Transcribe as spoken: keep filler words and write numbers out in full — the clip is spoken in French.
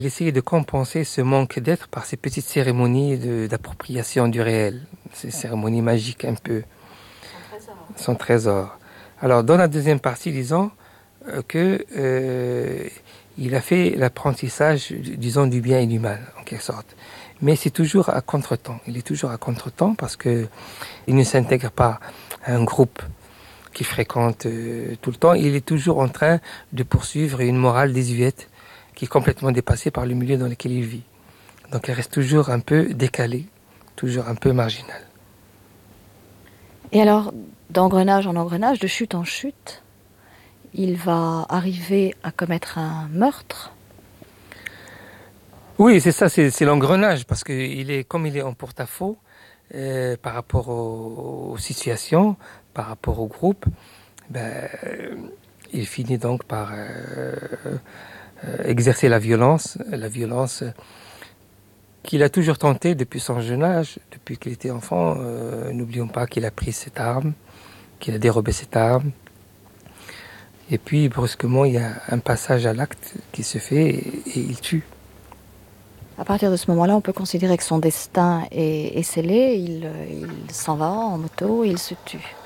Il essayait de compenser ce manque d'être par ces petites cérémonies de, d'appropriation du réel, ces cérémonies magiques un peu. Son trésor. Son trésor. Alors dans la deuxième partie, disons euh, que euh, il a fait l'apprentissage, disons, du bien et du mal, en quelque sorte. Mais c'est toujours à contretemps. Il est toujours à contretemps parce que il ne s'intègre pas à un groupe qu'il fréquente euh, tout le temps. Il est toujours en train de poursuivre une morale désuète qui est complètement dépassée par le milieu dans lequel il vit. Donc il reste toujours un peu décalé, toujours un peu marginal. Et alors, d'engrenage en engrenage, de chute en chute, il va arriver à commettre un meurtre. Oui, c'est ça, c'est, c'est l'engrenage, parce que il est, comme il est en porte-à-faux euh, par rapport aux, aux situations, par rapport au groupe, ben, il finit donc par euh, euh, exercer la violence, la violence qu'il a toujours tenté depuis son jeune âge, depuis qu'il était enfant. Euh, n'oublions pas qu'il a pris cette arme, qu'il a dérobé cette arme. Et puis, brusquement, il y a un passage à l'acte qui se fait et, et il tue. À partir de ce moment-là, on peut considérer que son destin est, est scellé. Il, il s'en va en moto et il se tue.